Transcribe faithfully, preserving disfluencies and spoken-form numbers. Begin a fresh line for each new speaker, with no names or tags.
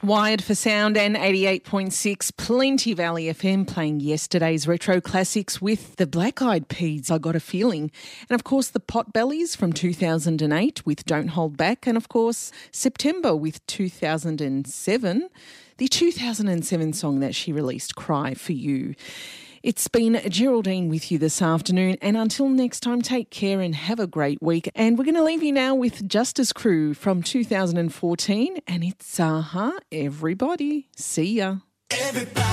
Wired for Sound and eighty-eight point six Plenty Valley F M playing yesterday's retro classics with the Black Eyed Peas, I Got a Feeling. And of course the Potbellies from two thousand eight with Don't Hold Back. And of course September with two thousand seven, the two thousand seven song that she released, Cry For You. It's been Geraldine with you this afternoon, and until next time, take care and have a great week. And we're going to leave you now with Justice Crew from two thousand fourteen, and it's uh-huh, everybody. See ya. Everybody.